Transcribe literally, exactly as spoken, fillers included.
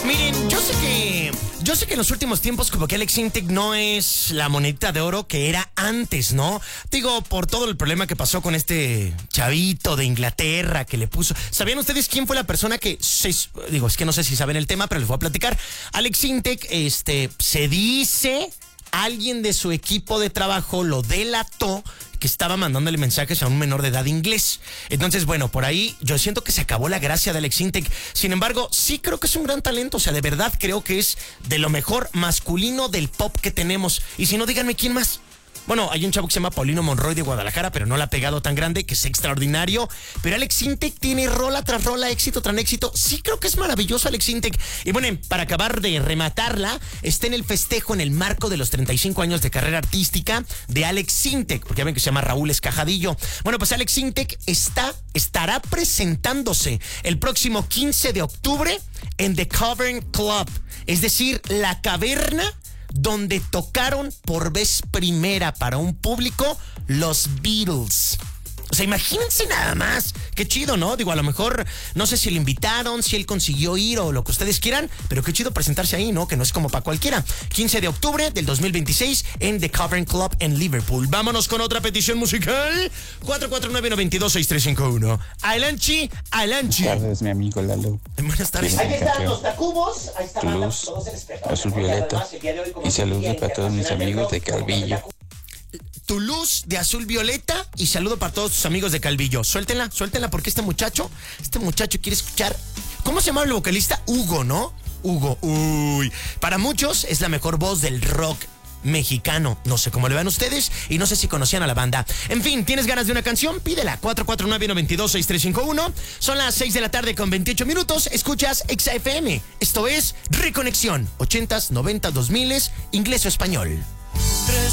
Miren, yo sé que yo sé que en los últimos tiempos como que Alex Intec no es la monedita de oro que era antes, ¿no? Digo, por todo el problema que pasó con este chavito de Inglaterra que le puso... ¿Sabían ustedes quién fue la persona que... Se... Digo, es que no sé si saben el tema, pero les voy a platicar. Alex Intec, este, se dice... Alguien de su equipo de trabajo lo delató que estaba mandándole mensajes a un menor de edad inglés. Entonces, bueno, por ahí yo siento que se acabó la gracia de Alex Intec. Sin embargo, sí creo que es un gran talento. O sea, de verdad creo que es de lo mejor masculino del pop que tenemos. Y si no, díganme quién más. Bueno, hay un chavo que se llama Paulino Monroy de Guadalajara, pero no la ha pegado tan grande, que es extraordinario. Pero Alex Intec tiene rola tras rola, éxito tras éxito. Sí creo que es maravilloso Alex Intec. Y bueno, para acabar de rematarla, está en el festejo en el marco de los treinta y cinco años de carrera artística de Alex Intec, porque ya ven que se llama Raúl Escajadillo. Bueno, pues Alex Intec está, estará presentándose el próximo quince de octubre en The Cavern Club, es decir, La Caverna, donde tocaron por vez primera para un público los Beatles. O sea, imagínense nada más. Qué chido, ¿no? Digo, a lo mejor, no sé si le invitaron, si él consiguió ir o lo que ustedes quieran, pero qué chido presentarse ahí, ¿no? Que no es como para cualquiera. quince de octubre del dos mil veintiséis en The Cavern Club en Liverpool. Vámonos con otra petición musical. cuatro cuatro nueve, nueve dos, seis tres cinco uno. Alanchi, Alanchi. Buenas tardes, mi amigo Lalo. Buenas tardes. Ahí están los Tacubos. Ahí está Toulouse, Azul Violeta. Y saludos para todos mis amigos de Calvillo. Toulouse de Azul Violeta y saludo para todos tus amigos de Calvillo. Suéltenla, suéltenla porque este muchacho, este muchacho quiere escuchar... ¿Cómo se llama el vocalista? Hugo, ¿no? Hugo, uy. Para muchos es la mejor voz del rock mexicano. No sé cómo le van ustedes y no sé si conocían a la banda. En fin, ¿tienes ganas de una canción? Pídela. cuatro cuatro nueve, nueve dos, seis tres cinco uno. Son las seis de la tarde con veintiocho minutos. Escuchas Exa F M. Esto es Reconexión. ochentas, noventas, dos miles, inglés o español.